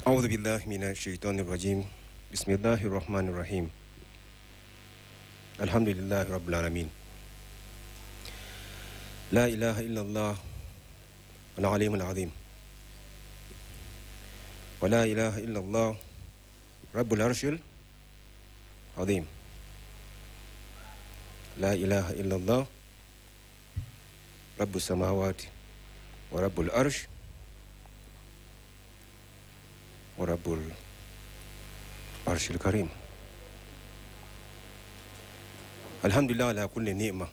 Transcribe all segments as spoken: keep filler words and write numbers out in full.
أعوذ بالله من الشيطان الرجيم بسم الله الرحمن الرحيم الحمد لله رب العالمين لا إله إلا الله العليم العظيم ولا إله إلا الله رب العرش العظيم لا إله إلا الله رب السماوات ورب العرش ورب العرش الكريم الحمد لله على كل نعمة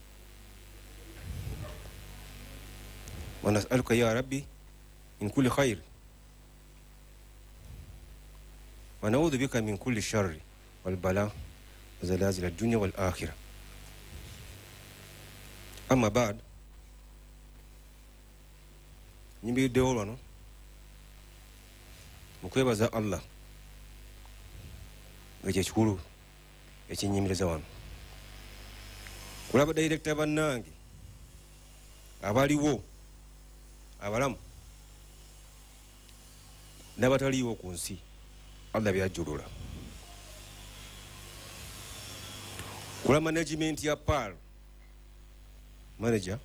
ونسألك يا ربي من كل خير ونعوذ بك من كل شر والبلاء وزلازل الدنيا والآخرة أما بعد نبي دولنا mukwebaza Allah ekikulu ekinyimiriza wano kulaba director bannange abaliwo abalamu n'abataliwo ku nsi Allah byajjulula kula management ya P A L manager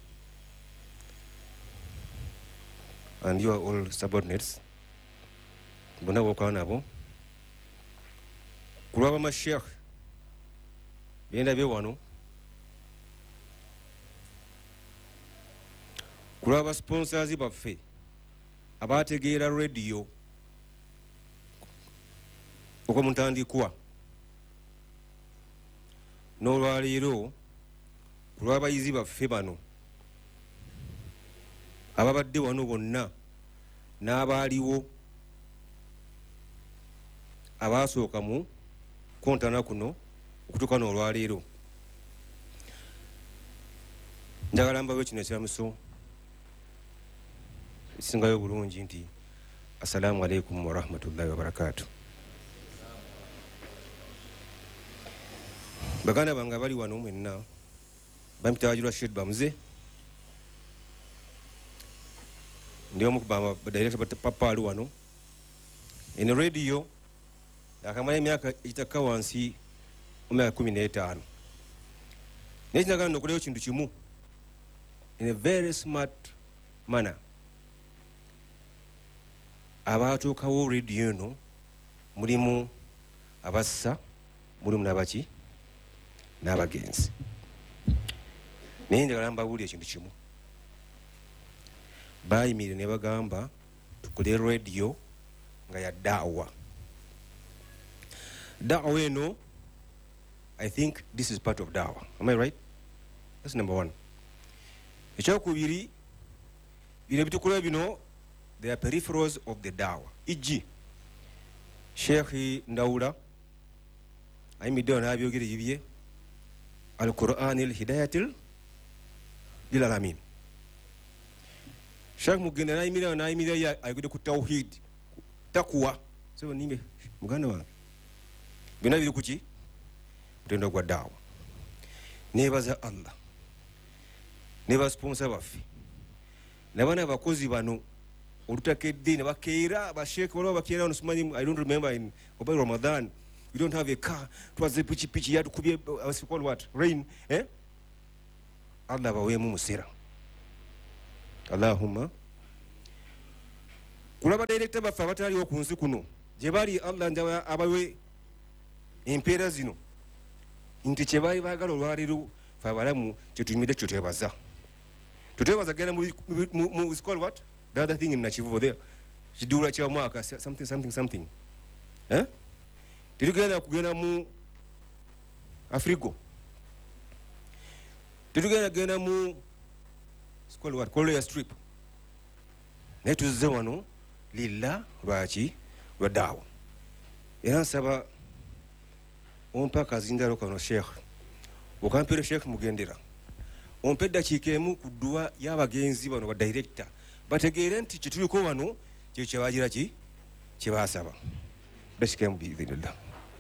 and you are all subordinates bonna bokola nabo kulaba mashekh byenda bye wano kulaba sponsors baffe abategeera radio okwo mutandikwa n'olwaleero kulaba abayizi baffe bano ababadde wano bonna n'abaaliwo abasooka mu kontana kuno okutuuka n'olwaleero njagala mbawe kino ekiramuso ekisingayo bulungi nti assalamu alaikum warahmatullahi wabarakatuh. baganda bange abali wano mwenna bampita Wajirwa Shed Bamuze ndi omu ku badirector ba P A L wano eno radio akamala emyaka egitaka wansi omyaka kumi n'etaano naye kinagala nokoleyo kintu kimu in a very smart manner abaatuukawo radio eno mulimu abassa mulimu n'abaki n'abagenzi naye njagala mbabuulira ekintu kimu bayimirire ne bagamba tukole radio nga ya daawa da'wa eno I think this is part of da'wa. Am I right? That's number one. Ekyokubiri bino bitukola bino they are peripherals of the da'wa. Iji Sheikh Ndawula ayimiddewo n'abyogera ebibye al-Qur'an al-hidayatil lil alamin. Sheikh Mugenda n'ayimirira n'ayimirira ayogedde ku tawhid takwa so nimbe muganda wange bina biri kuki mutendo gwa daawa nebaza Allah neba sponsor baffe nabana abakozi bano olutakedde ne bakeera abasheekh waliwo bakeera wano simanyi I don't remember in Obai Ramadan we don't have a car twaze pichi pichi yatukubye what's called what rain eh Allah baweemu musera Allahumma kulaba director baffe abataliwo ku nsi kuno gye bali Allah njawa abawe empeera zino nti kye baali baagala olwaleero fe abalamu kyetunyumidde kyo twebaza tutwebaza genda mu is called what the other thing in Nakivubo there kiduula kya mwaka something something something eh tetugenda kugenda mu Afrigo tetugenda genda mu is called what Korea strip naye tuzze wano lilla lwaki lwa daawa era nsaba ompa kazindalo kano Sheikh okampere Sheikh Mugendera ompe eddakiika emu ku dduwa y'abagenzi bano ba director bategeere nti kituliko wano kye kyebagira ki kye baasaba dakiika emu biidhinillah.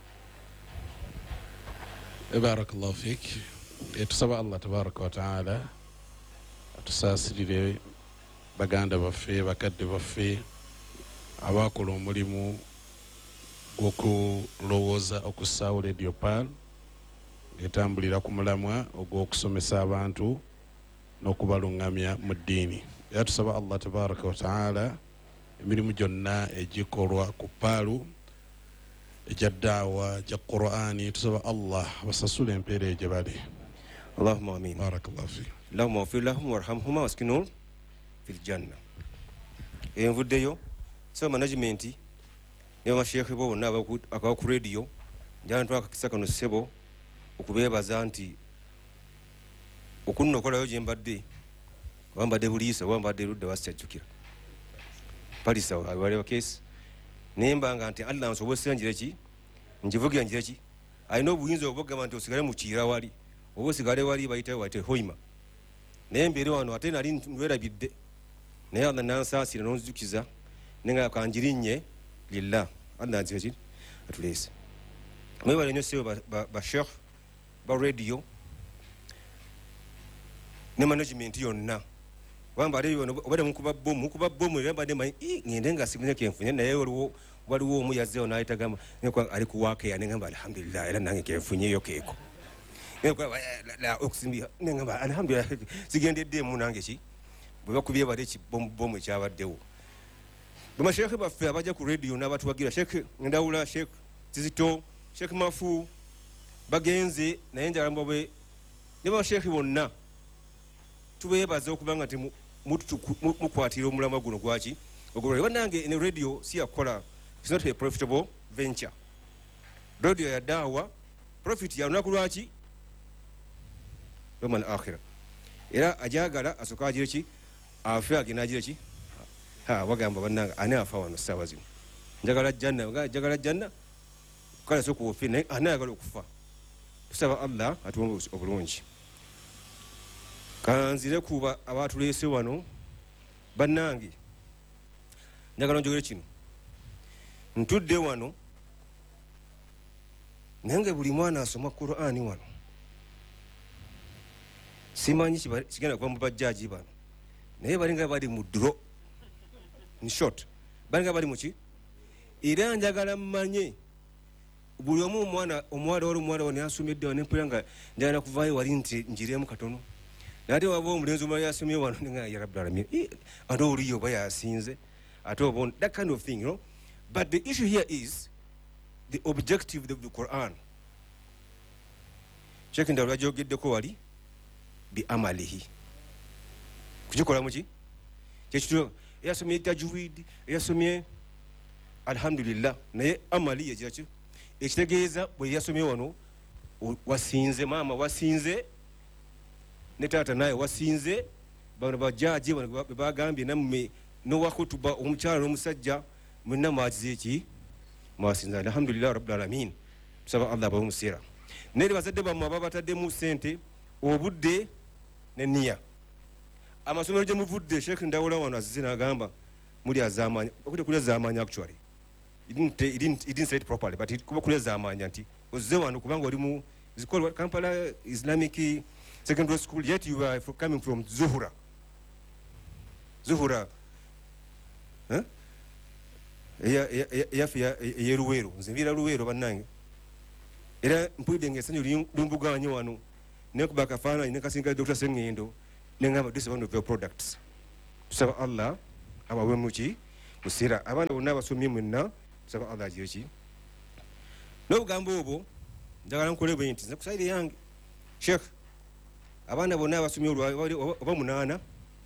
Barakallahu fik. Tusaba Allah tabaraka wa ta'ala tusasirire baganda baffe bakadde baffe abakola omulimu gw'okulowooza okussaawo radio pal etambulira ku mulamwa ogw'okusomesa abantu n'okubalungamya mu ddiini. Era tusaba Allah tabaraka wa taala emirimu gyonna egikolwa ku paalu egya ddaawa gya Qur'ani, tusaba Allah basasule empeera egye bali. Allahumma amin. Barakallahu fi. Allahumma ighfir lahum warhamhuma waskinhum fil janna. Envuddeyo so management ne bashekhe bo bonna akawa ku radio njala twakakisa kano ssebo okubeebaza nti okunnokolayo gye mbadde wambadde buliisa wambadde ludda wasajjukira palisa walewa case nembanga nti Allah nsobose njire ki njivugira njire ki alina obuyinza obugamba nti osigale mu kiira wali oba osigale wali bayitayo wate hoima naye mbeere wano ate nali nwerabidde naye Allah nansaasira nonzijukiza nenga kanjirinnye lillah Allah nzire ki atuleese mwebale nnyo sebo bashekh ba radio ne management yonna wamba ali yono obade mukuba bomu mukuba bomu yamba ne mai ngende nga sigunye kenfunye naye waliwo waliwo omu yazeo naita gamba neko ali kuwake ya ngamba alhamdulillah era nange kenfunye yo keko neko la oksimbia ngamba alhamdulillah sigende demu nange ki bwe bakubye bade ki bomu bomu kyabaddewo bama shekhe baffe abaja ku radio n'abatu bagira shekhe ndawula shekhe Tizito shekhe Mafu bagenze naye njala mbobe ne ba shekhe bonna tubeebaza okubanga nti mukwatira omulama guno gwaki ogulole bannange ne radio si yakola, it's not a profitable venture. Radio ya dawa profit ya lunaku lwaki yomal akhira era ajagala asoka agire ki afe agina agire ki ha wagamba bannange ani afa wano sawa zino njagala janna njagala janna kale soko ofine ani agala okufa. Tusaba Allah atuwombe obulungi kanzire kuba abatulese wano bannange njagala njogere kino ntudde wano nange buli mwana asoma Qur'ani wano simanyi kigenda kuba mu bajjaji bano naye balinga bali mu dro in short balinga bali muki era njagala mmanye buli omu omwana omwala wali omwala wano yasomedde wano empulira nga njagala kuvaayo wali nti njiremu katono nate waba omulenzi omulala yasomye wano nga ya Rabbil Alamin ate oliyo oba yasinze ate oba that kind of thing, you know. But the issue here is the objective of the Quran. Sheikh Ndawula jogeddeko wali bi amalihi kukikola muki kyekitulo yasomye tajwid yasomye alhamdulillah naye amali yekiraki ekitegeeza bwe yasomye wano wasinze mama wasinze ne taata naye wasinze bano bajaji bano bagambye namme nowakutuba omukyala n'omusajja mwenna mwakize eki mwasinze alhamdulillah rabbil alamin. Tusaba Allah bamuseera nere bazadde bammwe ababataddemu sente obudde neniya amasomero gye muvudde Sheikh Ndawula wano azize n'agamba muli azamanya okuti kuli azamanya actually he didn't, he didn't, he didn't say it properly but kuba kuli azamanya nti ozze wano kubanga oli mu zikolo Kampala Islamic Secondary School yet you are coming from Zuhura Zuhura eh ya ya ya ya Luweero nzivira Luweero bannange era mpulidde ng'essanyu lumbuganyo wano nekuba akafaananyi nekasinga Doctor Sengendo nengamba this is one of your products. Tusaba Allah abawe muki musira abaana bonna abasomye mwenna tusaba Allah agiye ki n'obugambo obwo njagala nkole bwe nti nzakusayire yange Sheikh abaana bonna abasomye oba munaana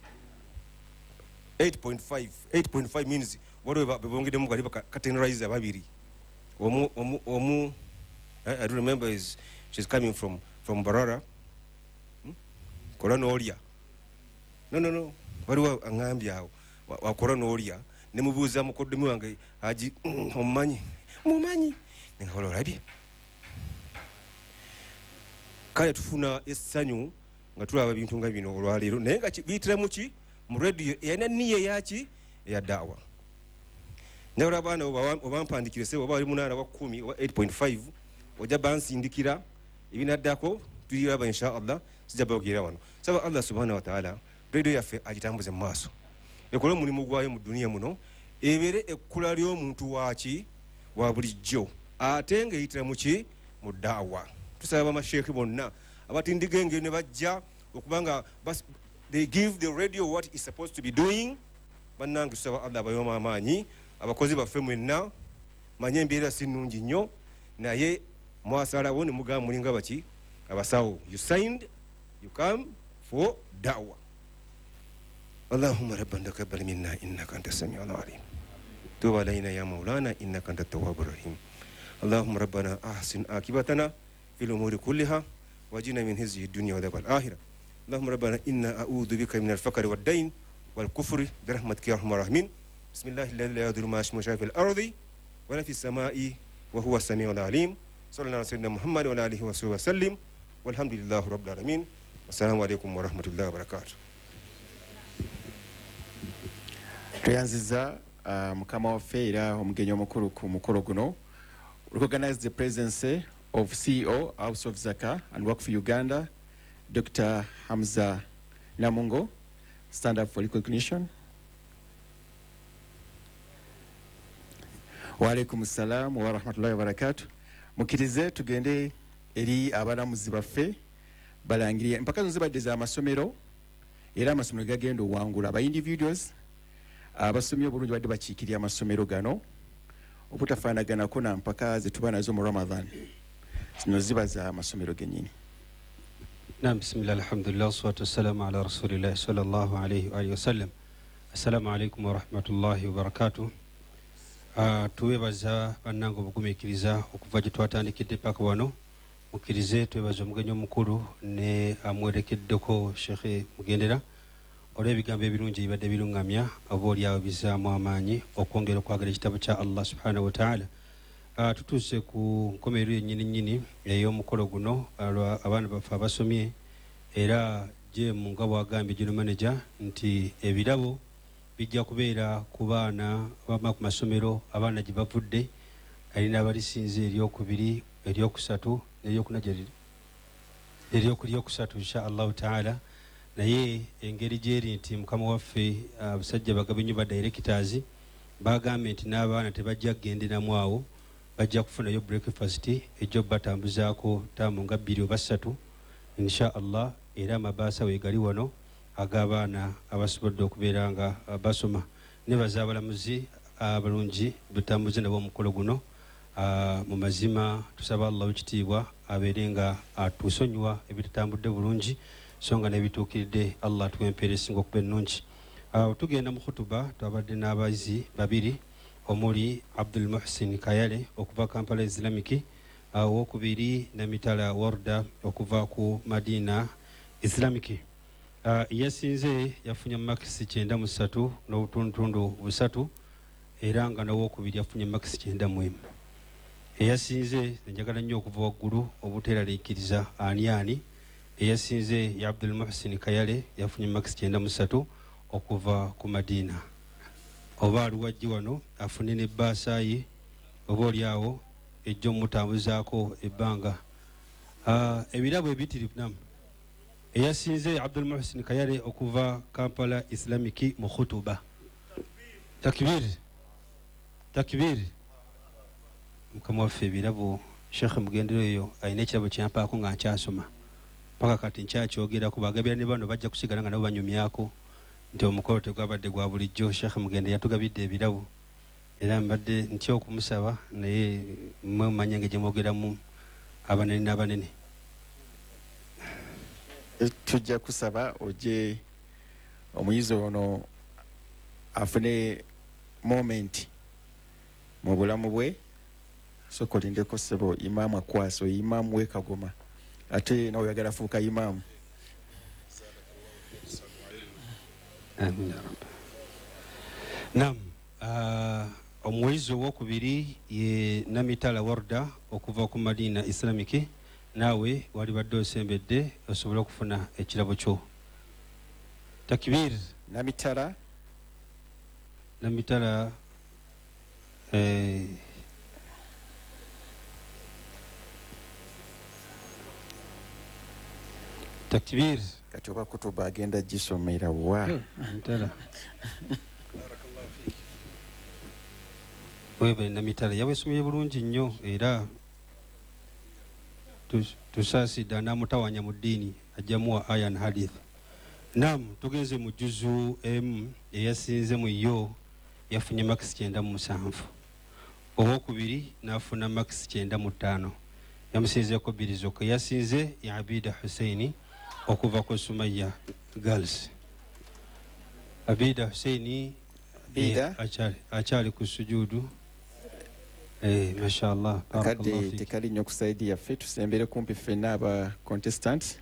eight point five eight point five means waliwo bebongeddemu gali bakatenerize ababiri omu omu omu I do remember is she's coming from from Barara hmm? Korano Olia no no no waliwo angambye awo wa Korano Olia ne mubuuza mukoddemu wange aji omumanyi mumanyi nga wala olabye kale tufuna essanyu nga tulaba bintu nga bino olwaleero naye nga biyitira muki mu radio eyana niye yaki eya dawa njagala abaana obampandikire sebo oba wali munaana wa kumi oba eight point five ojja bansindikira ebinaddako tuliraba insha Allah sijja bayogerera wano. Saba Allah subhanahu wa ta'ala radio yaffe agitambuze mu maaso ekole omulimu gwayo mu duniya muno ebeere ekkula ly'omuntu waki wa bulijjo ate ng'eyitira muki mu daawa. Tusaba bamasheekhe bonna abatindiga engeri ne bajja okubanga they give the radio what is supposed to be doing. Bannange tusaba Allah abayoma amaanyi, abakozi baffe mwenna manye embeera si nnungi nnyo naye mwasalawo ne mugamba mulinga baki abasawo. You signed, you come for da'wa. Allahumma rabbana taqabbal minna innaka antas samiul alim. Tub alayna ya maulana innaka antat tawwabur rahim. Allahumma rabbana ahsin akibatana fil umuri kulliha wajina min hizyi dunya wa adhabil akhirah. Allahumma rabbana inna a'udhu bika min al-faqri wad-dayn wal-kufri bi rahmatika ya arhamar rahimin. Bismillahil ladzi la yadurru ma'a ismihi shay'un fil ardi wa la fis sama'i wa huwa as-sami'ul alim. Sallallahu ala sayyidina Muhammad wa ala alihi wa sahbihi wa sallim. Walhamdulillahi rabbil alamin. Assalamu alaikum wa rahmatullahi wa barakatuh. Tuyanziza uh, mukama waffe era omugenyi omukulu ku mukolo guno. Recognize the presence of C E O House of Zaka and Work for Uganda, Doctor Hamza Namungo. Stand up for recognition. Wa alaikum salam wa rahmatullahi wa barakatuh. Mukirize tugende eri abalamuzi baffe balangiriye mpaka zo zibadde za amasomero era amasomero gagenda owangula aba individuals abasomye obulungi badde bakiikirya amasomero gano obutafaanaganako na mpaka ze tuba nazo mu Ramadan. Zino ziba za amasomero gennyini. Naam, bismillah, alhamdulillah, wassalatu wassalamu ala rasulillah sallallahu alayhi wa alihi wasallam. Assalamu alaikum wa rahmatullahi wa barakatuh. Uh, tuwebaza bannange obugumiikiriza okuva gye twatandikidde paka wano. Mukirize twebaza omugenyi omukulu ne amwerekeddeko Sheikh Mugendera olw'ebigambo ebirungi ebibadde birungamya oba oliawo bizaamu amaanyi okwongera okwagala ekitabo kya Allah subhanahu wa ta'ala. Uh, tutuuse ku nkomerero yennyini nnyini ey'omukolo guno abaana baffe abasomye era gye mu nga bwagambye general manager nti ebirabo bijja kubeera ku baana abama ku masomero abaana gye bavudde alina abalisinze eryokubiri eryokusatu eryokunajerire eryokusatu insha allahu taala. Naye engeri gyeri nti mukama waffe abasajja bagabenyu directors bagambye nti n'abaana tebajja kugenderamu awo, bajja kufunayo breakfast ejjo batambuzaako taamu nga bbiri oba ssatu insha allah, era amabaasa weegali wano ag'abaana abasobodde okubeera nga basoma. Nebaza abalamuzi abalungi butambuze nabo omukolo guno. Mu mazima tusaba Allah ekitiibwa abeere nga atusonyiwa ebitatambudde bulungi so nga nebituukiridde Allah twempeera esinga okuba ennungi. Tugenda mu khutuba twabadde n'abayizi babiri omuli Abdul Muhsin Kayale okuva Kampala Islamic, owokubiri Namitala Warda okuva ku Madina Islamic. Uh, yasinze yafunye makisi kyenda mu ssatu n'obutundutundu busatu era nga n'owokubiri yafunye makisi kyenda mu emu. Eyasinze njagala nnyo okuva waggulu obuteeraliikiriza ani ani. Eyasinze ya Abdul Muhsin Kayale yafunye makisi kyenda mu ssatu okuva ku Madina. Oba aluwajji wano afune n'ebbaasa ye oba oliawo ejja omutambuzaako ebbanga. Uh, ebirabo ebitirivu namu. Eyasinze Abdul Muhsin Kayale okuva Kampala Islamic mu khutuba. Takbir. Takbir. Mukama waffe ebirabo Sheikh Mugendera eyo alina ekirabo kyampaako nga nkyasoma. Paka kati nkyakyogerako bagabira ne bano bajja kusigala nga nabo banyumyako nti omukolo tegwabadde gwa bulijjo. Sheikh Mugendera yatugabidde ebirabo era mbadde ntya okumusaba naye mmwe mumanya engeri gye mwogeramu abanene n'abanene. Tujja kusaba oje omuyizi ono afune moment mu bulamu bwe soko lindeko sebo imamu akwaso imamu we Kagoma ate nawe yagala fuuka imamu. Amin ya Rabbi. Naam, uh, omuyizi owokubiri ye Namitala Warda okuva ku Madina Islamic. Nawe wali badde osembedde osobola okufuna ekirabo kyo. Takbir. Namitala Namitala eh, takbir. Kati oba kutuba agenda gisomera wa. Namitala. webe namitala yabwesomye bulungi nnyo era tus- tusaasidde anamutawanya mu ddiini ajjamuwa aya n hadith. Nam tugenze mu juzu emu eyasinze mu yo yafunye makisi kyenda mu musanvu. Owokubiri n'afuna makisi kyenda mu ttaano. Yamusinzeko bbiri zokka. Yasinze ya Abida Husaini okuva ku Sumaya Girls. Abida Husaini Abida? akyali akyali ku sujudu. Eh, mashallah. akadde Barakallahu fik. tekali nnyo ku saidi yaffe tusembere kumpi ffenna aba contestant.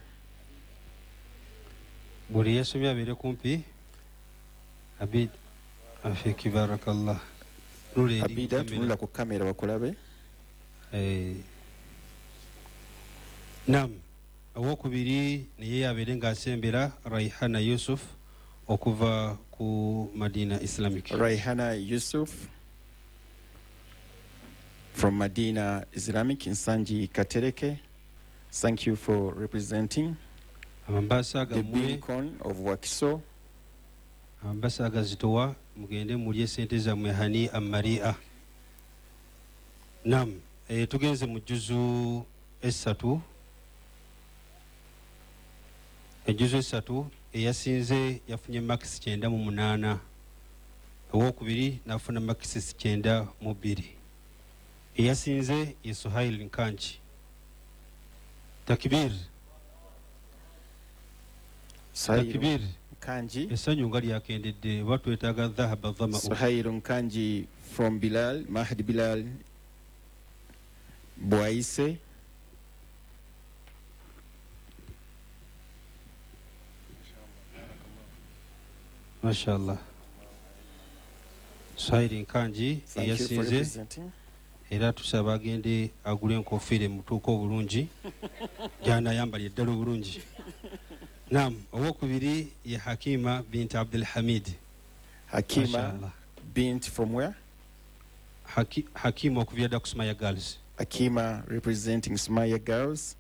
Buli yasomye abeere kumpi. Abid afiki barakallah. Nule eri Abida kamera. tunula ku kamera bakulabe. Eh, nam owokubiri naye yabeere ng'asembera Raihana Yusuf okuva ku Madina Islamic. Raihana Yusuf from Madina Islamic Nsanji Katereke. Thank you for representing Amambasa the gammwe beacon of Wakiso. amambasa agazitowa mugende mulye sente zammwe hani amaria. Nam eh, tugenze mu juzu esatu. Ejuzu esatu eyasinze yafunye makisi kyenda mu munaana. Owokubiri n'afuna makisi kyenda mu bbiri. Eyasinze ye Suhail Nkanji. Takbir. Suhairu Takbir. Kanji. Essanyu nga lyakendedde oba twetaaga dhahaba dhama'u. Suhairu Nkanji from Bilal, Mahdi Bilal Bwaise. Mashallah. Suhail Nkanji Thank you for eyasinze representing. era tusaba agende agule enkofiira emutuuka obulungi gyanayambala eddala obulungi. Nam owokubiri ye Hakima binti Abdul Hamid. Hakima Mashallah. bint from where? Haki, Hakima okuvira dda ku Sumaya Girls. Hakima representing Smaya Girls.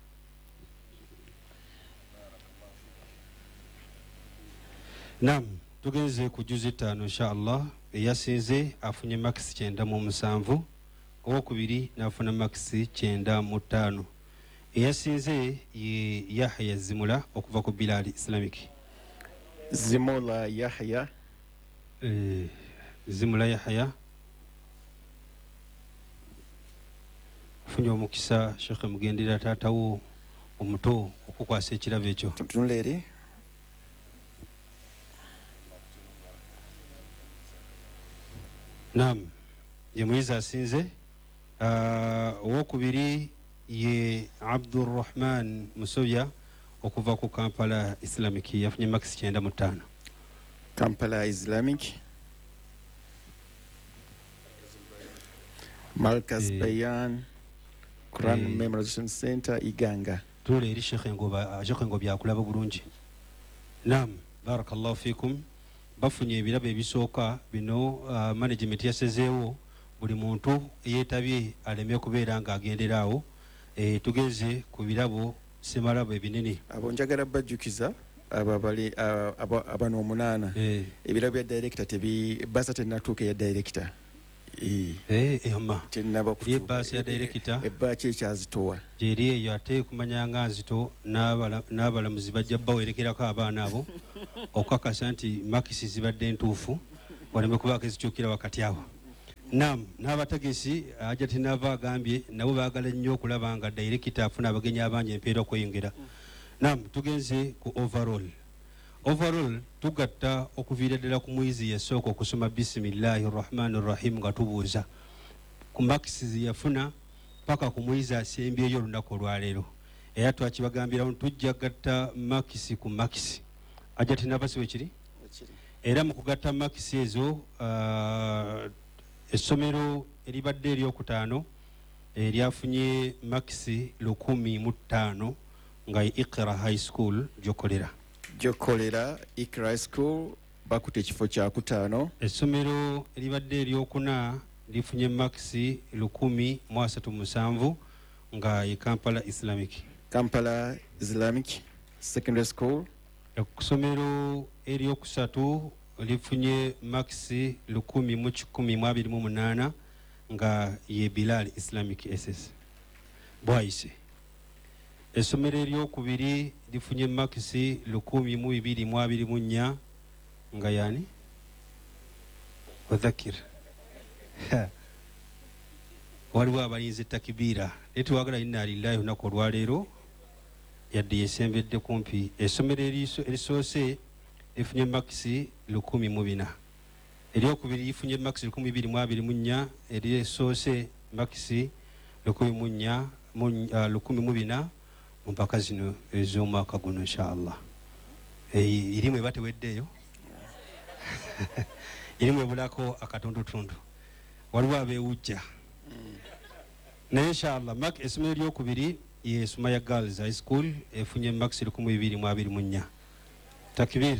Nam tugenze ku juzi ttaano inshallah. Eyasinze afunye makisi kyenda mu musanvu. Owokubiri n'afuna makisi kyenda mu ttaano. Eyasinze ye Yahya Zimula okuva ku Bilal Islamic. Zimola Yahya. Eh, Zimula Yahya funye omukisa Sheikh mugendera taatawo omuto okukwasa ekirabo ekyo. Tunula eri. Nam ye muyizi asinze. Uh, owokubiri ye Abdurrahman Musobya okuva ku Kampala Islamic yafunye makisi kyenda mu ttaano. Kampala Islamic. Marcus Eh. Bayan Quran Eh. Memorization Center Iganga. Tula eri Sheikh Ngoba Sheikh Ngoba byakulaba bulungi. Nam barakallahu fikum. Bafunye ebirabo ebisooka bino uh, management yasezeewo buli muntu yeetabye aleme kubeera ng'agendera awo. E, tugeze ku birabo semalabo ebinene. Abo njagala bajjukiza abo abali aba- aba- abano omunaana. Eh, Ebirabo bya director tebi basa tennatuuka ya director. Eh, eh, ehoma. tennaba Ye bbaasi ya director ebbaaki ekyazitowa. gyeri eyo ate kumanya nga nzito n'abala- n'abalamuzi bajja bawerekerako abaana abo okukakasa nti makisi zibadde ntuufu waleme kubaako ezikyukira wakati awo. Nam n'abategesi ajja tinava agambye nabo baagala nnyo okulaba nga director afuna abagenyi abangi empeera okweyongera. Nam tugenze ku overall. Overall tugatta okuviira ddala ku muyizi yasooka okusoma bisimillahi rrahmani rrahim nga tubuuza ku makisi ze yafuna paka ku muyizi asembyeyo olunaku olwaleero. Era twakibagambirawo tujja gatta makisi ku makisi. Ajja tinava siwe kiri? Era mu kugatta makisi ezo uh, essomero eribadde eryokutaano eryafunye makisi lukumi mu ttaano nga ye Iqra High School Gyokolera. Gyokolera Ikra School bakuta ekifo kyakutaano. Essomero eribadde eryokuna lifunye makisi lukumi mu asatu musanvu nga ye Kampala Islamic. Kampala Islamic Secondary School. Essomero eryokusatu lifunye makisi lukumi mu kikumi mu abiri mu munaana nga ye Bilal Islamic S S bwayise. Essomero eryokubiri lifunye makisi lukumi mu bibiri mu abiri mu nnya nga yani wadhakir waliwo abalinze takibira naye tuwagala inna lillahi olunaku olwaleero yadde yesembedde kumpi. Essomero erisoose lifunye makisi lukumi mu bina, eryokubiri lifunye makisi lukumi bibiri mu abiri mu nnya, eryesoose makisi lukumi mu nnya lukumi mu bina mu mpaka zino ez'omwaka guno inshallah. Irimu eba teweddeeyo irimu ebulako akatundutundu, waliwo abeewujja naye inshallah. mak essomero eryokubiri ye Sumaya Girls High School efunye makisi lukumi bibiri mu abiri mu nnya. Takbir.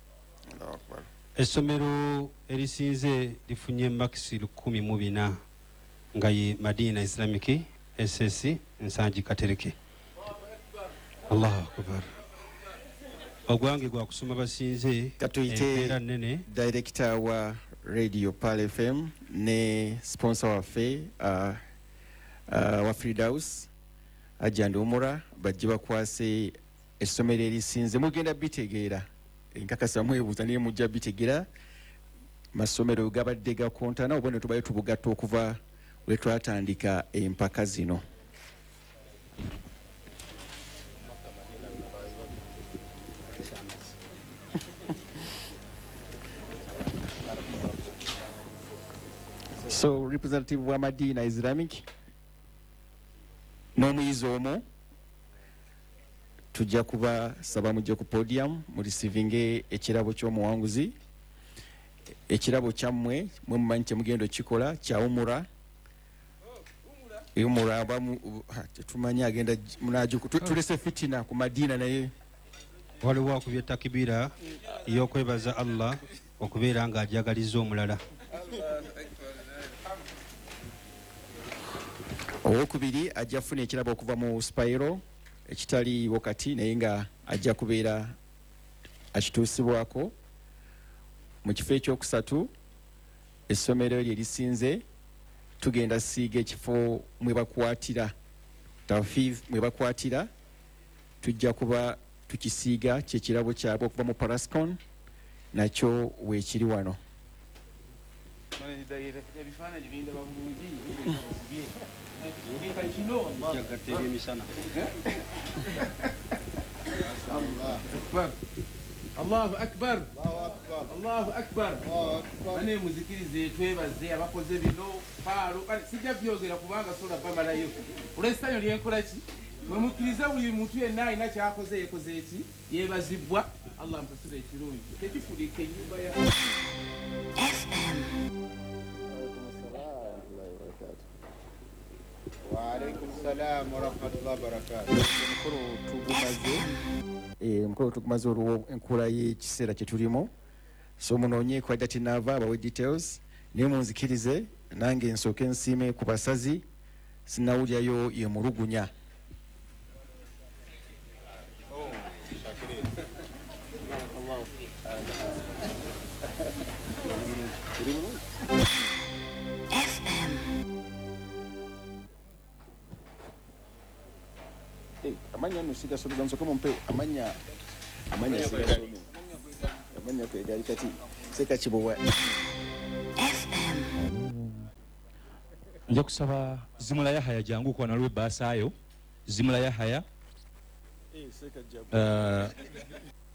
Essomero erisinze lifunye makisi lukumi mu bina nga ye Madina Islamic S S Nsangi Katereke. Allahu akbar. Ogwange gwa kusoma basinze katuyite nene director wa Radio Pal F M ne sponsor waffe uh, uh, wa Fridaus Ajandi Umura bajje bakwase essomero erisinze mugenda bitegeera enkakasa mwebuuza naye mujja bitegeera masomero gabadde gakontana oba ne tubaye tubugatta okuva we twatandika empaka zino. So representative wa Madina Islamic n'omuyizi omu tujja kuba saba mujje ku podium mu receiving ekirabo ky'omuwanguzi. Ekirabo kyammwe mwe mumanyi kyemugendo kikola kya umura umura abamu tetumanyi agenda munajuku tulese fitina ku Madina naye waliwo akubye takibira y'okwebaza Allah okubeera nga ajagaliza omulala. Owokubiri ajja funa ekirabo okuva mu Spiro ekitali wakati naye nga ajja kubeera akituusibwako. Mu kifo ekyokusatu essomero lye lisinze tugenda siiga ekifo mwe bakwatira tafiz mwe bakwatira tujja kuba tukisiiga kyekirabo kyabwe okuva mu Parascon nakyo weekiri wano. Allahu akbar, Allahu akbar. Bane muzikirize twebaze abakoze bino palo sijja byogera kubanga sola bamalayo olw'essanyu lyenkola ki mwe mukkiriza buli muntu yenna alina kyakoze yekoze eki yeebazibwa. Allah mpasule ekirungi tekifulike ennyumba ya F M. Wa alaikum salaam wa rahmatullahi wa barakatuh. Mukolo tugumaze eh mukolo tugumaze olwo enkula y'ekiseera kye tulimo. So munoonye kwa dati nava abawe details ne munzikirize nange nsooke nsiime ku basazi sinawulyayo ye mulugunya. F M. Hey, amanya no sida sobiza nsoke mumpe amanya amanya sida sobiza amanya ko edali kati seka kibowa. F M. Nja kusaba Zimula Yahaya jangu kwa nalwe basaayo Zimula Yahaya eh seka jabu